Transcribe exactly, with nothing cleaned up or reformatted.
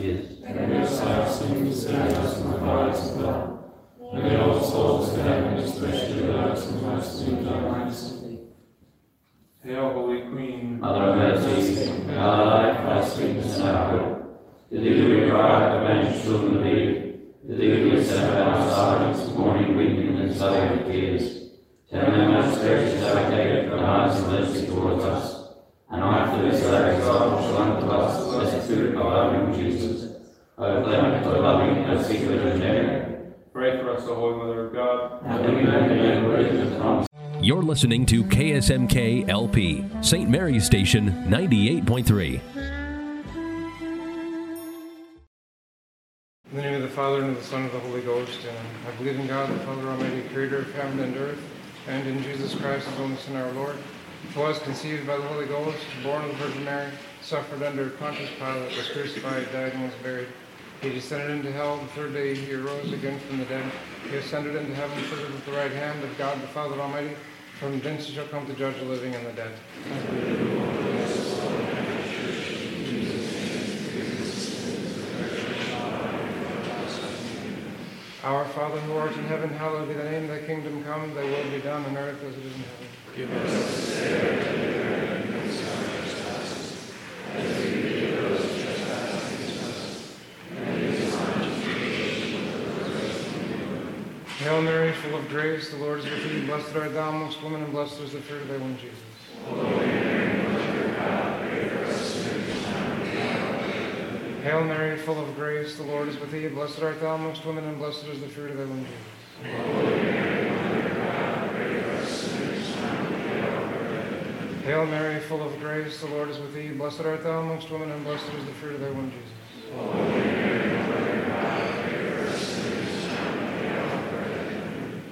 messages. And we asking to send us from the fires of hell. May all souls in heaven, especially those who most need thy mercy. Hail, Holy Queen, Mother of mercy, our life, our sweetness, and our hope. To thee we cry, the banished children of Eve. To thee we send our silence, mourning, weeping, and sighing of tears. Tell me, most gracious Advocate, for eyes of mercy towards us. And after this thy exalt shall unto us the blessed fruit of our womb, Jesus. O clement, O loving, O sweet Virgin Mary, pray for us, O Holy Mother of God, that we may be made worthy of the promise. You're listening to K S M K L P, Saint Mary's Station, ninety-eight point three. in the name of the Father, and of the Son, and of the Holy Ghost. Amen. I believe in God, the Father Almighty, creator of heaven and earth, and in Jesus Christ, his only Son, our Lord, who was conceived by the Holy Ghost, born of the Virgin Mary, suffered under Pontius Pilate, was crucified, died, and was buried. He descended into hell. The third day he arose again from the dead. He ascended into heaven, seated at the right hand of God the Father Almighty. From thence he shall come to judge the living and the dead. Our Father who art in heaven, hallowed be thy name. Thy kingdom come, thy will be done on earth as it is in heaven. Give us this day our daily bread, and forgive us our trespasses, as we forgive those who trespass against us. And lead us not into temptation, but deliver us from evil. Hail Mary, full of grace, the Lord is with thee. Blessed art thou amongst women, and blessed is the fruit of thy womb, Jesus. Holy Mary, Mother of God, pray for us sinners, now and at the hour of our death. Hail Mary, full of grace, the Lord is with thee. Blessed art thou amongst women, and blessed is the fruit of thy womb, Jesus. Holy Mary, Mother of God, pray for us sinners, now and at the hour of our death. Hail Mary, full of grace, the Lord is with thee. Blessed art thou amongst women, and blessed is the fruit of thy womb, Jesus. Holy